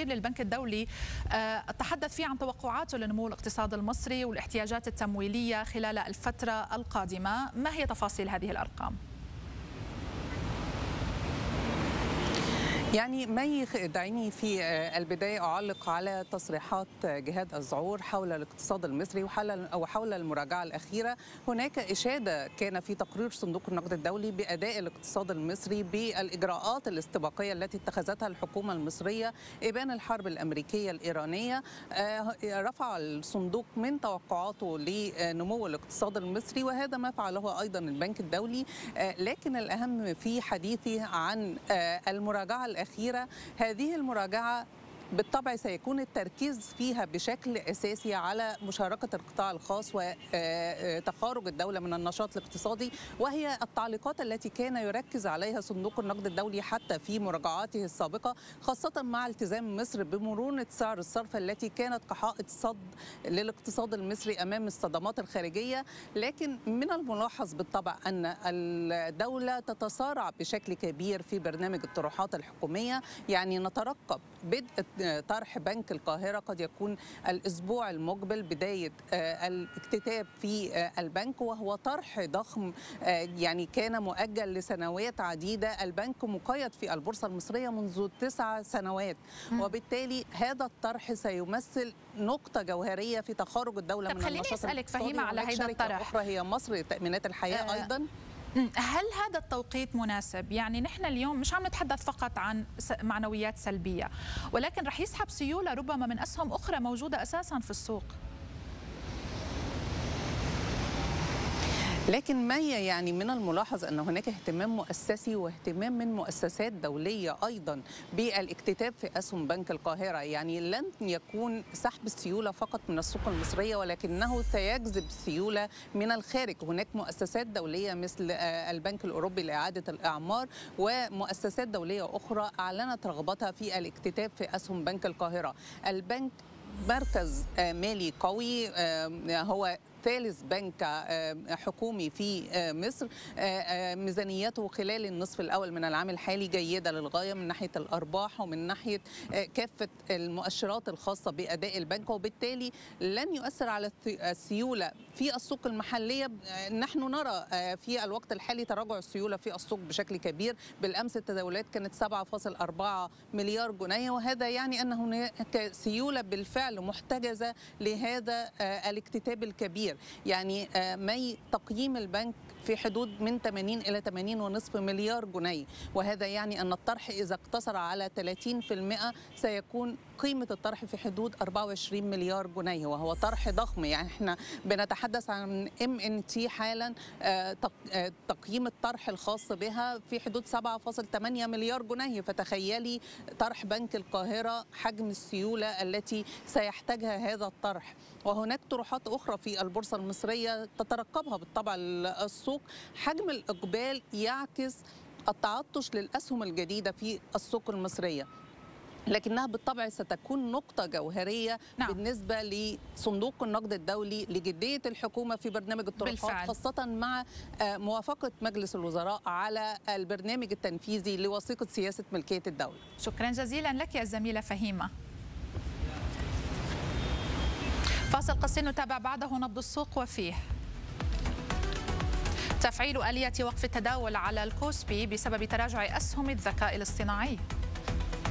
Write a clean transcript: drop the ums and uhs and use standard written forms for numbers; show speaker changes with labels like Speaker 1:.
Speaker 1: تقرير للبنك الدولي تحدث فيه عن توقعاته لنمو الاقتصاد المصري والاحتياجات التمويلية خلال الفترة القادمة. ما هي تفاصيل هذه الأرقام؟
Speaker 2: يعني مي، دعيني في البداية أعلق على تصريحات جهاد الزعور حول الاقتصاد المصري وحول المراجعة الأخيرة. هناك إشادة كان في تقرير صندوق النقد الدولي بأداء الاقتصاد المصري بالإجراءات الاستباقية التي اتخذتها الحكومة المصرية إبان الحرب الأمريكية الإيرانية. رفع الصندوق من توقعاته لنمو الاقتصاد المصري، وهذا ما فعله أيضا البنك الدولي. لكن الأهم في حديثي عن المراجعة الأخيرة، هذه المراجعة بالطبع سيكون التركيز فيها بشكل أساسي على مشاركة القطاع الخاص وتخارج الدولة من النشاط الاقتصادي، وهي التعليقات التي كان يركز عليها صندوق النقد الدولي حتى في مراجعاته السابقة، خاصة مع التزام مصر بمرونة سعر الصرف التي كانت كحائط صد للاقتصاد المصري أمام الصدمات الخارجية. لكن من الملاحظ بالطبع أن الدولة تتسارع بشكل كبير في برنامج الطروحات الحكومية. يعني نترقب بدء طرح بنك القاهرة، قد يكون الأسبوع المقبل بداية الاكتتاب في البنك، وهو طرح ضخم يعني كان مؤجل لسنوات عديدة. البنك مقيد في البورصة المصرية منذ 9 سنوات، وبالتالي هذا الطرح سيمثل نقطة جوهرية في تخارج الدولة من النشاط
Speaker 1: الاقتصادي. فهيمة على هذا الطرح
Speaker 2: أخرى هي مصر تأمينات الحياة أيضا.
Speaker 1: هل هذا التوقيت مناسب؟ يعني نحن اليوم مش عم نتحدث فقط عن معنويات سلبية، ولكن رح يسحب سيولة ربما من أسهم أخرى موجودة أساسا في السوق.
Speaker 2: لكن ما يعني من الملاحظ أن هناك اهتمام مؤسسي واهتمام من مؤسسات دولية أيضا بالاكتتاب في أسهم بنك القاهرة. يعني لن يكون سحب السيولة فقط من السوق المصرية، ولكنه سيجذب السيولة من الخارج. هناك مؤسسات دولية مثل البنك الأوروبي لإعادة الإعمار ومؤسسات دولية أخرى أعلنت رغبتها في الاكتتاب في أسهم بنك القاهرة. البنك مركز مالي قوي، هو ثالث بنك حكومي في مصر. ميزانيته خلال النصف الأول من العام الحالي جيدة للغاية من ناحية الأرباح ومن ناحية كافة المؤشرات الخاصة بأداء البنك، وبالتالي لن يؤثر على السيولة في السوق المحلية. نحن نرى في الوقت الحالي تراجع السيولة في السوق بشكل كبير. بالأمس التداولات كانت 7.4 مليار جنيه، وهذا يعني أن هناك سيولة بالفعل محتجزة لهذا الاكتتاب الكبير. يعني مي، تقييم البنك في حدود من 80 إلى 80.5 مليار جنيه، وهذا يعني أن الطرح إذا اقتصر على 30% سيكون قيمة الطرح في حدود 24 مليار جنيه، وهو طرح ضخم. يعني احنا بنتحدث عن MNT حالا، تقييم الطرح الخاص بها في حدود 7.8 مليار جنيه، فتخيلي طرح بنك القاهرة حجم السيولة التي سيحتاجها هذا الطرح. وهناك طروحات أخرى في البورصة المصرية تترقبها بالطبع السوق. حجم الإقبال يعكس التعطش للأسهم الجديدة في السوق المصرية، لكنها بالطبع ستكون نقطة جوهرية بالنسبة لصندوق النقد الدولي لجدية الحكومة في برنامج الطروحات، خاصة مع موافقة مجلس الوزراء على البرنامج التنفيذي لوثيقة سياسة ملكية الدولة.
Speaker 1: شكرا جزيلا لك يا زميلة فهيمة. فاصل قصير نتابع بعده نبض السوق وفيه تفعيل آلية وقف التداول على الكوسبي بسبب تراجع أسهم الذكاء الاصطناعي.